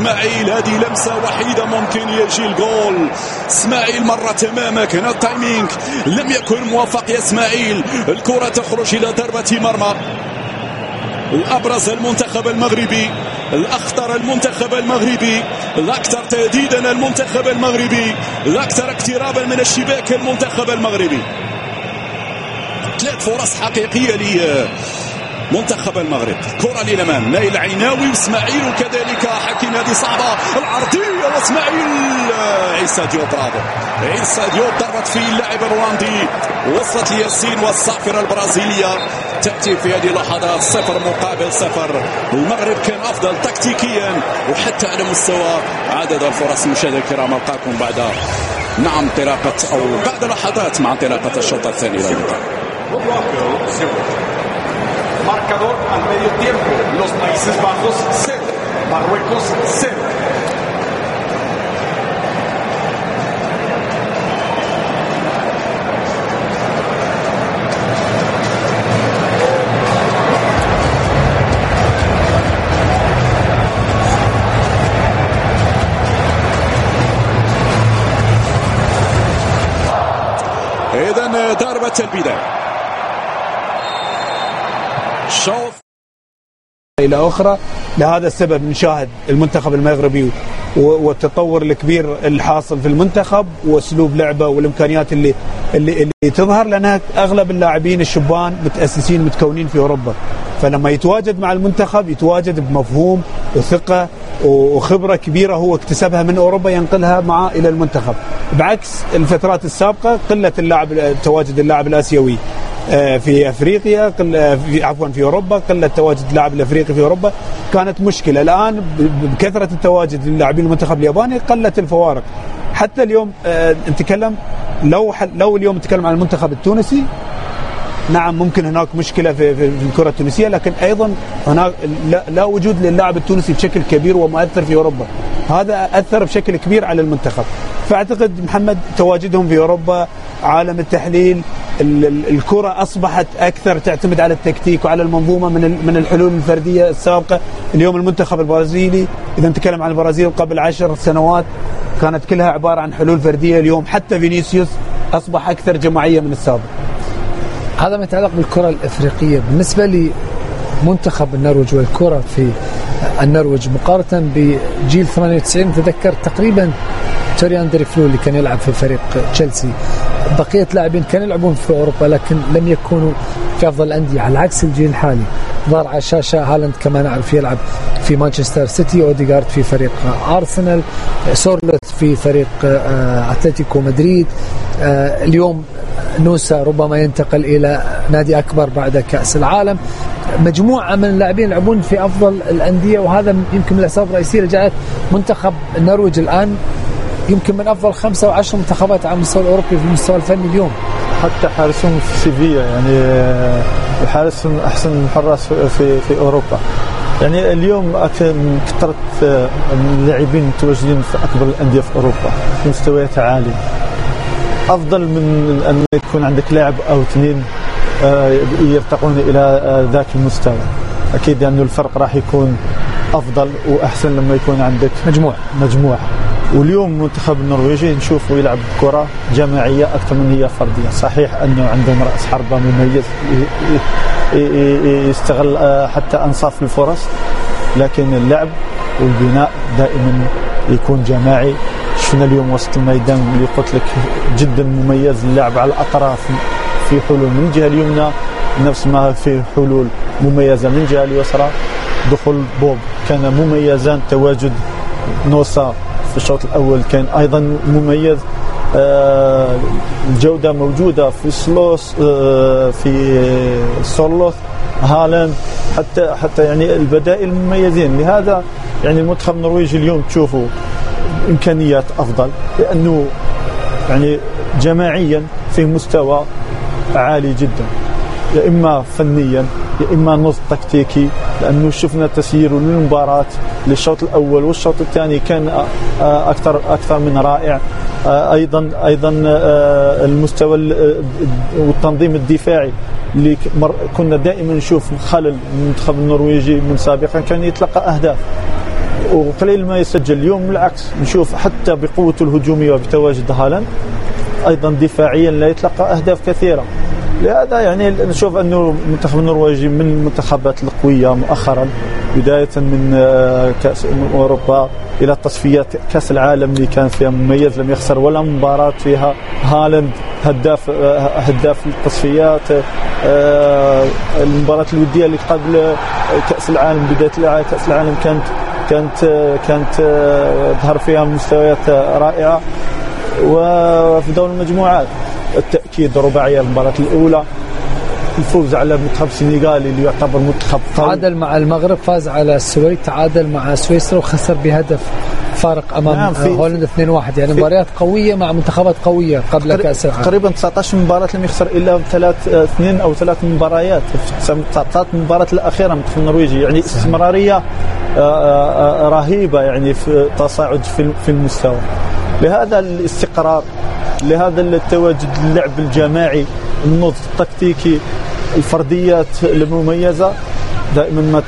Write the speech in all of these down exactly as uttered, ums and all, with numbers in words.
اسماعيل هذه لمسة وحيدة ممكن يجي الجول. اسماعيل مرة تمامك هنا التايمينج لم يكن موفق يا اسماعيل. الكرة تخرج إلى ضربة مرمى. الأبرز المنتخب المغربي، الأخطر المنتخب المغربي، الأكثر تهديدا المنتخب المغربي، الأكثر اقترابا من الشباك المنتخب المغربي. ثلاث فرص حقيقية لمنتخب المغرب. كرة للأمام نايل عيناوي واسماعيل وكذلك حكيم. هذه صعبة العرضية واسماعيل عيسى ديوب. برافو عيسى ديوب ضرت فيه اللاعب الرواندي. وصلت لياسين والصافرة البرازيلية تأتي في هذه اللحظات صفر مقابل صفر. المغرب كان أفضل تكتيكيا وحتى على مستوى عدد الفرص. مشاهدينا الكرام ألقاكم بعد نعم انطلاقة أو بعد لحظات مع انطلاقة الشوط الثاني للقاء. Marcador al medio tiempo, los Países Bajos cero, Marruecos cero. إذن ضربة البداية شوط إلى أخرى. لهذا السبب نشاهد المنتخب المغربي والتطور الكبير الحاصل في المنتخب وأسلوب لعبه والإمكانيات اللي اللي اللي تظهر، لأنها أغلب اللاعبين الشبان متأسسين متكونين في أوروبا، فلما يتواجد مع المنتخب يتواجد بمفهوم وثقة وخبرة كبيرة هو اكتسبها من أوروبا ينقلها معه إلى المنتخب، بعكس الفترات السابقة قلة اللاعب تواجد اللاعب الآسيوي في افريقيا، في عفوا في اوروبا، قله تواجد اللاعب الافريقي في اوروبا كانت مشكله. الان بكثره التواجد للاعبين المنتخب الياباني قلت الفوارق. حتى اليوم نتكلم لو لو اليوم نتكلم عن المنتخب التونسي، نعم ممكن هناك مشكله في في الكره التونسيه، لكن ايضا هناك لا, لا وجود للاعب التونسي بشكل كبير ومؤثر في اوروبا، هذا اثر بشكل كبير على المنتخب. فاعتقد محمد تواجدهم في اوروبا، عالم التحليل، الكرة أصبحت أكثر تعتمد على التكتيك وعلى المنظومة من من الحلول الفردية السابقة. اليوم المنتخب البرازيلي إذا نتكلم عن البرازيل قبل عشر سنوات كانت كلها عبارة عن حلول فردية، اليوم حتى فينيسيوس أصبح أكثر جماعية من السابق. هذا ما يتعلق بالكرة الإفريقية. بالنسبة لمنتخب النرويج والكرة في النرويج مقارنة بجيل ثمانية وتسعين، تذكر تقريبا توريان دريفلو اللي كان يلعب في فريق تشيلسي، بقية لاعبين كانوا يلعبون في أوروبا لكن لم يكونوا في أفضل الأندية، على عكس الجيل الحالي. ظهر على الشاشة هالاند كما نعرف يلعب في مانشستر سيتي، أوديغارد في فريق أرسنال، سورلوث في فريق أتلتيكو مدريد، اليوم نوسا ربما ينتقل إلى نادي أكبر بعد كأس العالم. مجموعة من اللاعبين يلعبون في أفضل الأندية، وهذا يمكن من الأسباب الرئيسية اللي جعلت منتخب النرويج الآن يمكن من أفضل خمسة وعشر منتخبات على المستوى الأوروبي في المستوى الفني اليوم. حتى حارسهم في سيفيا يعني الحارس من أحسن الحراس في في أوروبا. يعني اليوم كثرة اللاعبين متواجدين في أكبر الأندية في أوروبا في مستويات عالية، أفضل من أن يكون عندك لاعب أو اثنين يرتقون إلى ذاك المستوى. أكيد أنه الفرق راح يكون أفضل وأحسن لما يكون عندك مجموعة مجموعة. واليوم المنتخب النرويجي نشوفه يلعب كرة جماعية أكثر من هي فردية. صحيح أنه عندهم رأس حربة مميز يستغل حتى أنصاف الفرص، لكن اللعب والبناء دائما يكون جماعي. شفنا اليوم وسط الميدان اللي قلت لك جدا مميز، اللعب على الأطراف في حلول من الجهة اليمنى، نفس ما في حلول مميزة من الجهة اليسرى. دخول بوب كان مميزا، تواجد نوسا في الشوط الأول كان أيضا مميز. آه الجودة موجودة في سلوس، آه في سورلوث، هالاند، حتى حتى يعني البدائل مميزين. لهذا يعني المنتخب النرويجي اليوم تشوفوا إمكانيات أفضل، لأنه يعني جماعيا في مستوى عالي جدا، يا إما فنيا يا إما نص تكتيكي، لأنه شفنا تسييره للمباراة للشوط الأول والشوط الثاني كان أكثر أكثر من رائع. أيضا أيضا المستوى والتنظيم الدفاعي اللي كنا دائما نشوف خلل المنتخب النرويجي من سابقا، كان يتلقى أهداف وقليل ما يسجل. اليوم بالعكس نشوف حتى بقوته الهجومية وبتواجد هالاند أيضا دفاعيا لا يتلقى أهداف كثيرة. لهذا يعني نشوف أنه المنتخب النرويجي من المنتخبات القوية مؤخرا، بداية من كأس أوروبا إلى تصفيات كأس العالم اللي كان فيها مميز، لم يخسر ولا مباراة فيها. هالاند هداف هداف التصفيات. المباراة الودية اللي قبل كأس العالم، بداية كأس العالم كانت كانت كانت ظهر فيها مستويات رائعة. وفي دور المجموعات التأكيد رباعية المباراة الأولى، الفوز على المنتخب السنغالي اللي يعتبر منتخب قوي، تعادل مع المغرب، فاز على السويد، تعادل مع سويسرا وخسر بهدف فارق امام نعم هولندا اثنين واحد. يعني مباريات قويه مع منتخبات قويه قبل كاس العالم. تقريبا تسعة عشر مباراه لم يخسر الا ثلاث اثنين او ثلاث مباريات في تسعة عشر مباراه الاخيره المنتخب النرويجي. يعني استمراريه رهيبه يعني في تصاعد في المستوى. لهذا الاستقرار، لهذا التواجد، اللعب الجماعي، النضج التكتيكي، الفرديات المميزه دائما ما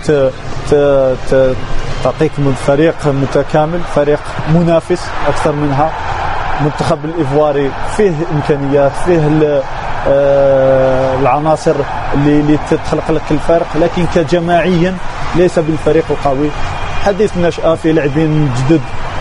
تعطيك فريق متكامل، فريق منافس اكثر منها. المنتخب الايفواري فيه امكانيات، فيه العناصر اللي اللي تخلق لك الفرق، لكن كجماعيا ليس بالفريق القوي. حديث نشأة في لاعبين جدد،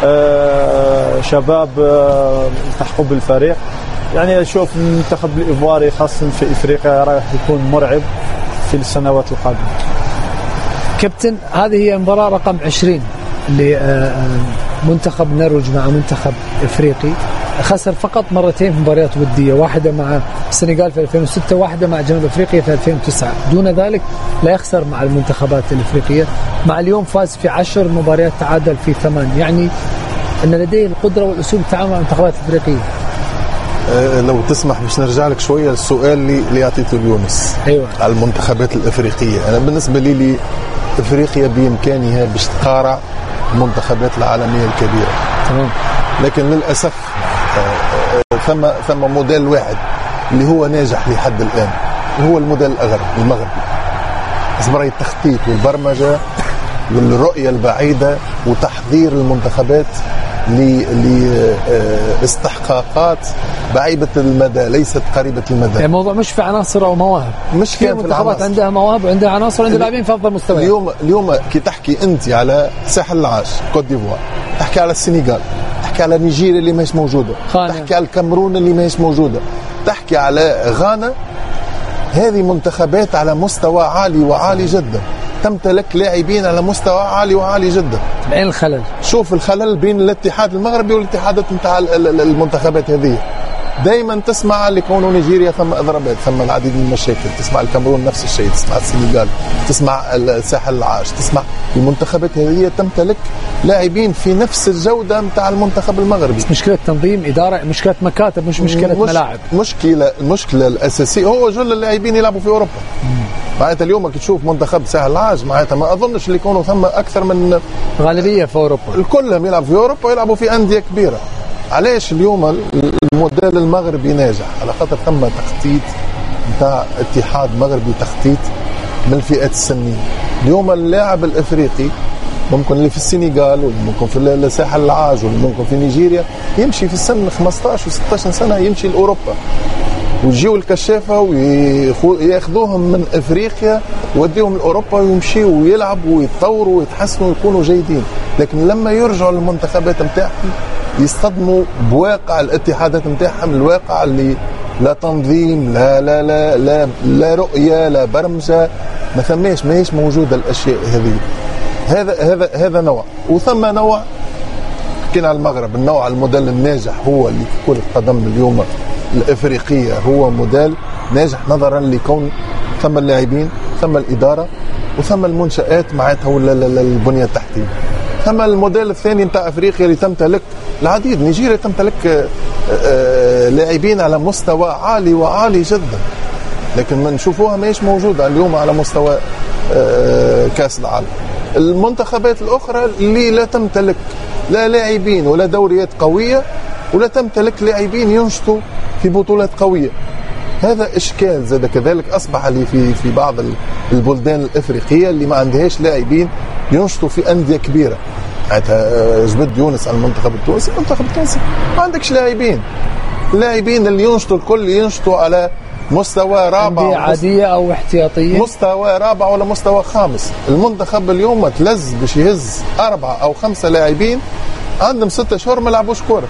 شباب التحقوا بالفريق. يعني اشوف المنتخب الايفواري خاصه في افريقيا راح يكون مرعب في السنوات القادمه. كابتن، هذه هي المباراه رقم عشرين لمنتخب النرويج مع منتخب افريقي. خسر فقط مرتين في مباريات وديه، واحده مع السنغال في ألفين وستة، واحده مع جنوب افريقيا في ألفين وتسعة. دون ذلك لا يخسر مع المنتخبات الافريقيه. مع اليوم فاز في عشر مباريات، تعادل في ثمان. يعني ان لديه القدره والاسلوب التعامل مع المنتخبات الافريقيه. أه لو تسمح باش نرجع لك شويه للسؤال اللي اللي عطيته اليونس. ايوه، على المنتخبات الافريقيه. انا بالنسبه لي, لي افريقيا بامكانها باش تقارع المنتخبات العالميه الكبيره. تمام. لكن للاسف ثم ثم موديل واحد اللي هو ناجح لحد الان، وهو الموديل الأغرب المغربي. إصبري التخطيط والبرمجه والرؤيه البعيده وتحضير المنتخبات لاستحقاقات بعيدة المدى ليست قريبة المدى. يعني الموضوع مش في عناصر او مواهب، مش في المنتخبات عندها مواهب وعندها عناصر وعندها لاعبين في افضل مستوى. اليوم اليوم كي تحكي انت على ساحل العاج كوت ديفوار، تحكي على السنغال، تحكي على نيجيريا اللي ماهيش موجوده، خانة. تحكي على الكاميرون اللي ماهيش موجوده، تحكي على غانا. هذه منتخبات على مستوى عالي وعالي جدا، تمتلك لاعبين على مستوى عالي وعالي جدا. بين الخلل، شوف الخلل بين الاتحاد المغربي والاتحادات نتاع المنتخبات هذه. دائما تسمع اللي كونوا نيجيريا ثم اضرابات، ثم العديد من المشاكل، تسمع الكاميرون نفس الشيء، تسمع السنغال، تسمع الساحل العاج، تسمع المنتخبات هذه تمتلك لاعبين في نفس الجوده نتاع المنتخب المغربي. مشكله تنظيم، اداره، مشكله مكاتب، مش مشكله مش ملاعب. مشكله المشكله الاساسيه هو جل اللاعبين يلعبوا في اوروبا. معناتها اليوم كي تشوف منتخب ساحل العاج، معناتها ما اظنش اللي يكونوا ثم اكثر من غالبيه في اوروبا، الكلهم يلعبوا في اوروبا ويلعبوا في انديه كبيره. علاش اليوم الموديل المغربي ناجح؟ على خاطر ثم تخطيط نتاع اتحاد مغربي، تخطيط من الفئات السنيه. اليوم اللاعب الافريقي ممكن اللي في السنغال وممكن في الساحل العاج وممكن في نيجيريا يمشي في السن خمسة عشر وستة عشر سنه يمشي لاوروبا، ويجيوا الكشافه وياخذوهم من افريقيا ويوديهم لاوروبا ويمشيوا ويلعبوا ويتطوروا ويتحسنوا ويكونوا جيدين. لكن لما يرجعوا للمنتخبات نتاعهم يصطدموا بواقع الاتحادات نتاعهم، الواقع اللي لا تنظيم، لا لا لا لا, لا رؤيه، لا برمجه، ما ثماش ماهيش موجوده الاشياء هذه. هذا هذا هذا نوع، وثم نوع كنا على المغرب. النوع الموديل الناجح هو اللي في كرة القدم اليوم الافريقيه، هو موديل ناجح نظرا لكون ثم اللاعبين، ثم الاداره، وثم المنشآت معناتها ولا البنيه التحتيه. ثم الموديل الثاني نتاع افريقيا اللي تمتلك العديد. نيجيريا تمتلك لاعبين على مستوى عالي وعالي جدا، لكن ما نشوفوها ماهيش موجوده اليوم على مستوى كاس العالم. المنتخبات الاخرى اللي لا تمتلك لا لاعبين ولا دوريات قويه ولا تمتلك لاعبين ينشطوا في بطولات قويه. هذا اشكال زاد كذلك اصبح لي في في بعض البلدان الافريقيه اللي ما عندهاش لاعبين ينشطوا في انديه كبيره. معناتها جبد يونس على المنتخب التونسي. المنتخب التونسي ما عندكش لاعبين، اللاعبين اللي ينشطوا الكل ينشطوا على مستوى رابع عادية أو احتياطية، مستوى رابع ولا مستوى خامس. المنتخب اليوم تلز باش يهز أربعة أو خمسة لاعبين عندهم ستة شهور ما لعبوش كورة،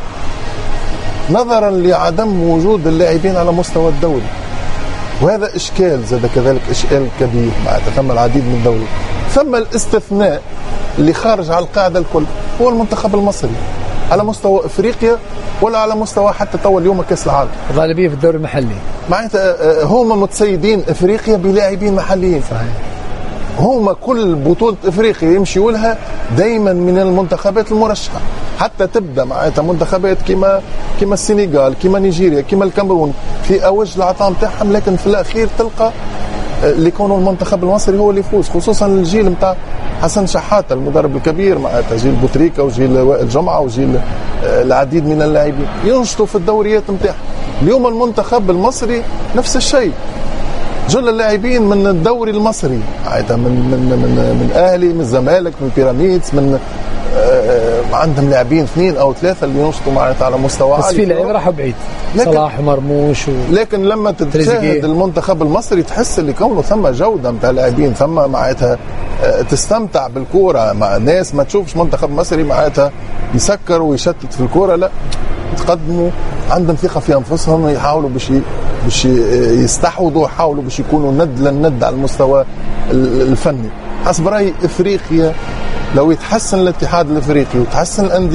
نظرا لعدم وجود اللاعبين على مستوى الدولي. وهذا إشكال زاد كذلك إشكال كبير. معناتها ثم العديد من الدول، ثم الاستثناء اللي خارج على القاعدة الكل هو المنتخب المصري على مستوى إفريقيا ولا على مستوى حتى تو اليوم كأس العالم. غالبية في الدوري المحلي. معناتها هم متسيدين إفريقيا بلاعبين محليين. صحيح. هم كل بطولة إفريقيا يمشيوا لها دايما من المنتخبات المرشحة، حتى تبدأ معناتها منتخبات كما كما السنغال، كما نيجيريا، كما الكاميرون في أوج العطاء نتاعهم، لكن في الأخير تلقى اللي يكونوا المنتخب المصري هو اللي يفوز، خصوصا الجيل نتاع حسن شحاتة المدرب الكبير، معناتها جيل بوتريكا وجيل وائل جمعة وجيل العديد من اللاعبين ينشطوا في الدوريات نتاعهم. اليوم المنتخب المصري نفس الشيء، جل اللاعبين من الدوري المصري، من من من من اهلي، من الزمالك، من بيراميدز، من آه عندهم لاعبين اثنين او ثلاثه اللي ينشطوا معناتها على مستوى عالي. بس في لعيبه راحوا بعيد، صلاح ومرموش و... لكن لما تشاهد المنتخب المصري تحس اللي كونه ثم جوده نتاع لاعبين، ثم معناتها آه تستمتع بالكوره مع الناس. ما تشوفش منتخب مصري معناتها يسكر ويشتت في الكوره، لا، يتقدموا عندهم ثقه في انفسهم، يحاولوا باش باش يستحوذوا، يحاولوا باش يكونوا ند للند على المستوى الفني. حسب رايي افريقيا لو يتحسن الاتحاد الافريقي وتحسن الانديه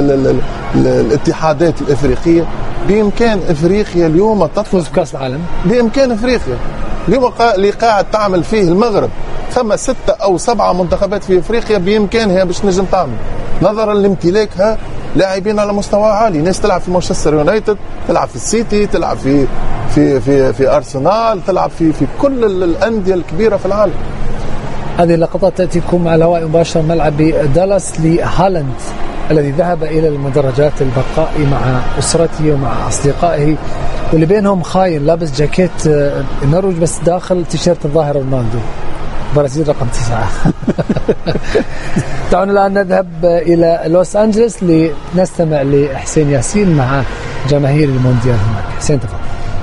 الاتحادات الافريقيه، بامكان افريقيا اليوم تفوز بكاس العالم. بامكان افريقيا اليوم اللي قاعد تعمل فيه المغرب، ثم ستة او سبعة منتخبات في افريقيا بامكانها باش نجم تعمل، نظرا لامتلاكها لاعبين على مستوى عالي. ناس تلعب في مانشستر يونايتد، تلعب في السيتي، تلعب في في في في ارسنال، تلعب في في كل الانديه الكبيره في العالم. هذه اللقطات تأتيكم على الهواء مباشر ملعب دالاس لهالاند الذي ذهب إلى المدرجات البقاء مع أسرته ومع أصدقائه، واللي بينهم خاين لابس جاكيت النرويج بس داخل تيشيرت الظاهر رونالدو، برازيل رقم تسعة. دعونا الآن نذهب إلى لوس أنجلوس لنستمع لحسين ياسين مع جماهير المونديال هناك. حسين تفضل.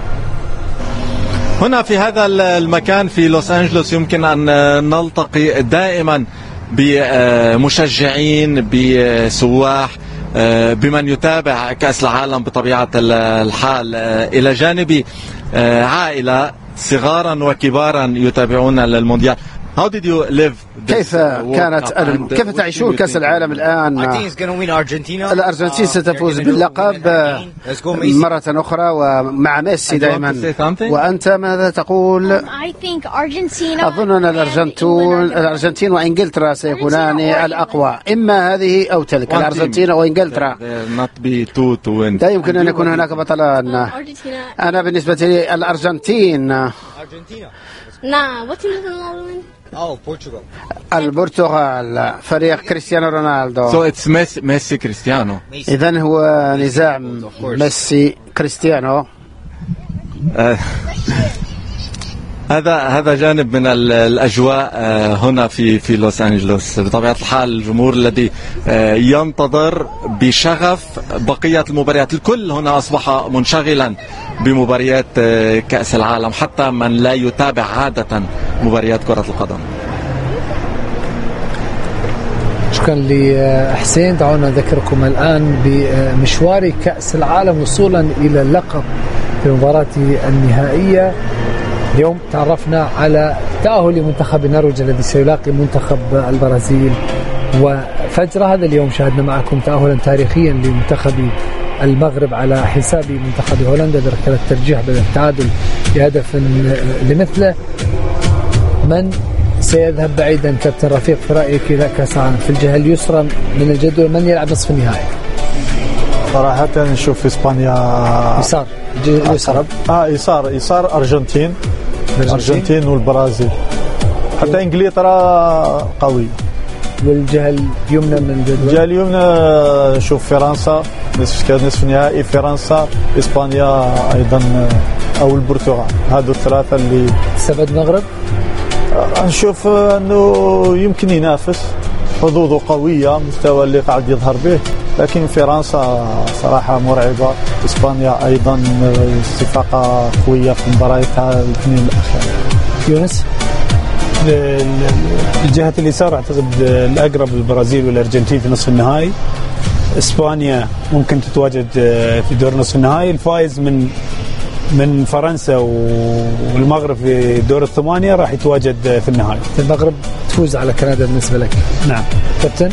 هنا في هذا المكان في لوس أنجلوس يمكن أن نلتقي دائما بمشجعين، بسواح، بمن يتابع كأس العالم بطبيعة الحال. إلى جانبي عائلة صغارا وكبارا يتابعون المونديال. How did you live كيف كانت كيف تعيشون كأس العالم الآن؟ الأرجنتين ستفوز باللقب مرة أخرى ومع ميسي دائما. وأنت ماذا تقول؟ أظن أن الأرجنتين الأرجنتين وإنجلترا سيكونان الأقوى، إما هذه أو تلك، الأرجنتين وإنجلترا. لا يمكن أن يكون هناك بطلان. أنا بالنسبة لي الأرجنتين. البرتغال فريق كريستيانو رونالدو. So it's Messi, Messi Cristiano. إذن هو نزاع ميسي كريستيانو. هذا هذا جانب من الأجواء هنا في في لوس أنجلوس. بطبيعة الحال الجمهور الذي ينتظر بشغف بقية المباريات، الكل هنا أصبح منشغلا بمباريات كأس العالم، حتى من لا يتابع عادة مباريات كرة القدم. شكرا لحسين. دعونا نذكركم الآن بمشوار كأس العالم وصولا إلى اللقب في المباراة النهائية. اليوم تعرفنا على تأهل منتخب النرويج الذي سيلاقي منتخب البرازيل، وفجر هذا اليوم شاهدنا معكم تأهلا تاريخيا لمنتخب المغرب على حساب منتخب هولندا بركلة ترجيح بدل التعادل بهدف لمثله. من سيذهب بعيدا كابتن رفيق في رأيك إلى كأس العالم في الجهة اليسرى من الجدول؟ من يلعب نصف النهائي؟ صراحة نشوف إسبانيا يسار يسار اه يسار يسار أرجنتين الأرجنتين والبرازيل، حتى إنجلترا قوية. والجهة اليمنى من الجدول؟ الجهة اليمنى نشوف فرنسا نصف نصف نهائي، فرنسا، إسبانيا أيضا أو البرتغال. هذو الثلاثة اللي سبب المغرب نشوف أنه يمكن ينافس حظوظه قوية، مستوى اللي قاعد يظهر به، لكن فرنسا صراحة مرعبة. إسبانيا أيضا استفاقة قوية في مبارياتها الاثنين الأخيرة. يونس، الجهة اليسار أعتقد الأقرب البرازيل والأرجنتين في نصف النهائي. إسبانيا ممكن تتواجد في دور نصف النهائي. الفائز من من فرنسا والمغرب في دور الثمانية راح يتواجد في النهائي. المغرب تفوز على كندا بالنسبة لك؟ نعم. كابتن؟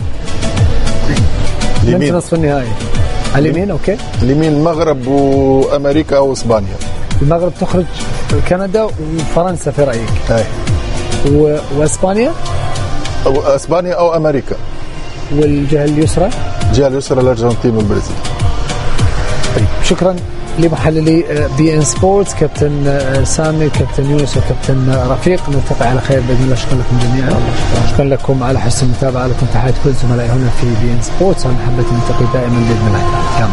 من في نصف النهائي؟ على اليمين أوكي؟ اليمين المغرب وأمريكا أو إسبانيا. المغرب تخرج كندا وفرنسا في رأيك؟ أي. و... وإسبانيا؟ أو إسبانيا أو أمريكا. والجهة اليسرى؟ الجهة اليسرى الأرجنتين والبرازيل. طيب شكرا لمحللي بي ان سبورتس، كابتن سامي، كابتن يونس، وكابتن رفيق. نلتقي على خير باذن الله. شكرا لكم جميعا، شكرا لكم على حسن المتابعه. لكم تحيات كل زملائي هنا في بي ان سبورتس، ونحب نلتقي دائما باذن الله.